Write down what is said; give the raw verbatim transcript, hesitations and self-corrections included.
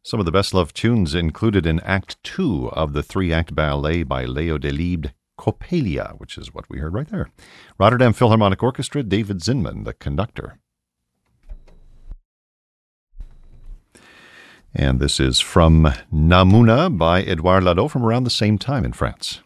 Some of the best-loved tunes included in Act Two of the three-act ballet by Leo Delibes, Coppelia, which is what we heard right there. Rotterdam Philharmonic Orchestra, David Zinman, the conductor. And this is from Namuna by Edouard Ladeau from around the same time in France.